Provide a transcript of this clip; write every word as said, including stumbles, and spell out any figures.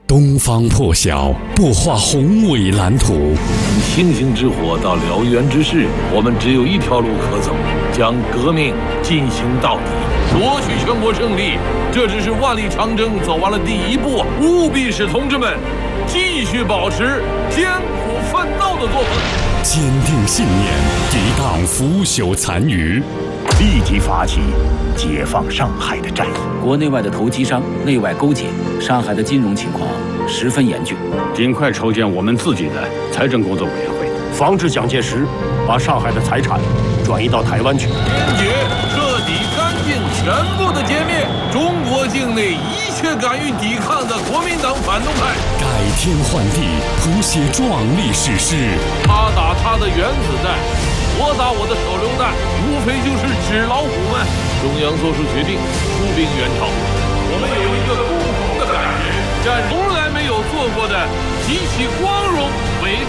东方破晓，擘画宏伟蓝图。 从星星之火到燎原之势，我们只有一条路可走，将革命进行到底，夺取全国胜利。这只是万里长征走完了第一步，务必使同志们继续保持艰苦奋斗的作风， 坚定信念，抵挡腐朽残余， 立即发起解放上海的战役。 国内外的投机商内外勾结，上海的金融情况十分严峻， 尽快筹建我们自己的财政工作委员会， 防止蒋介石把上海的财产转移到台湾去。 坚决、彻底、干净、全部的歼灭中国境内一切敢于抵抗的国民党反动派， 改天换地，谱写壮丽史诗。 他打他的原子弹，我打我的手榴弹，无非就是纸老虎们。中央做出决定，出兵援朝。我们有一个共同的感觉，战从来没有做过的极其光荣伟